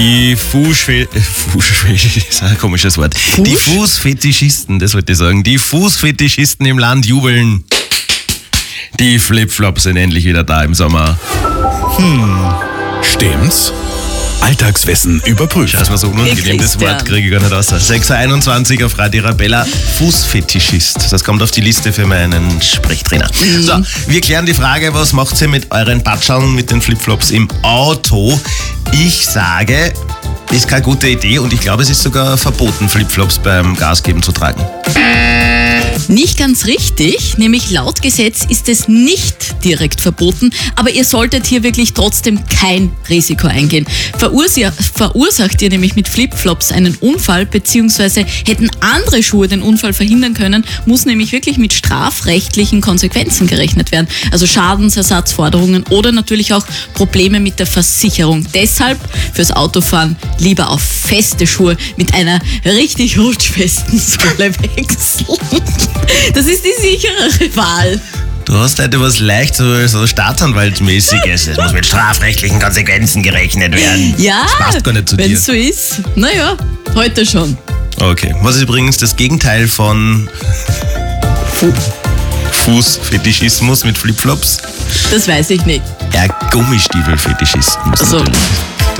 Die ist ein komisches Wort. Die Fußfetischisten, das wollte ich sagen. Die Fußfetischisten im Land jubeln. Die Flipflops sind endlich wieder da im Sommer. Stimmt's? Alltagswissen überprüft. Schau mal, so unangenehm das Wort kriege ich gar nicht raus. 6.21 Uhr auf Radio Arabella. Fußfetischist. Das kommt auf die Liste für meinen Sprechtrainer. So, wir klären die Frage, was macht ihr mit euren Patscheln, mit den Flipflops im Auto? Ich sage, ist keine gute Idee und ich glaube, es ist sogar verboten, Flipflops beim Gasgeben zu tragen. Nicht ganz richtig, nämlich laut Gesetz ist es nicht direkt verboten, aber ihr solltet hier wirklich trotzdem kein Risiko eingehen. Verursacht ihr nämlich mit Flipflops einen Unfall, beziehungsweise hätten andere Schuhe den Unfall verhindern können, muss nämlich wirklich mit strafrechtlichen Konsequenzen gerechnet werden. Also Schadensersatzforderungen oder natürlich auch Probleme mit der Versicherung. Deshalb fürs Autofahren lieber auf feste Schuhe mit einer richtig rutschfesten Sohle wechseln. Das ist die sicherere Wahl. Du hast heute was leicht so Staatsanwaltsmäßiges. Es muss mit strafrechtlichen Konsequenzen gerechnet werden. Ja, das passt gar nicht zu dir. wenn es so ist. Naja, heute schon. Okay. Was ist übrigens das Gegenteil von Fußfetischismus mit Flipflops? Das weiß ich nicht. Ja, Gummistiefelfetischismus. Also, natürlich.